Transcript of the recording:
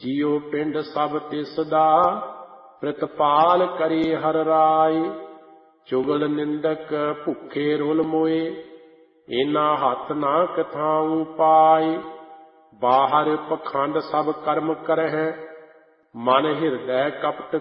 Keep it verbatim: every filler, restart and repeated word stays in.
जियो पिंड सब तिस दा प्रतिपाल करे हर राय। चुगल निंदक भुखे रुल मोए इना हथ ना कथाऊं पाए। बाहर पखंड सब कर्म करह मन हिरदै कपट